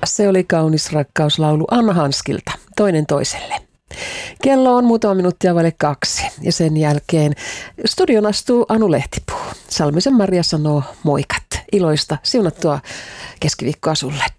Se oli kaunis rakkauslaulu Anna Hanskilta, toinen toiselle. Kello on muutama minuuttia vaille 2 ja sen jälkeen studion astuu Anu Lehtipuu. Salmisen Maria sanoo moikat. Iloista, siunattua keskiviikkoa sulle.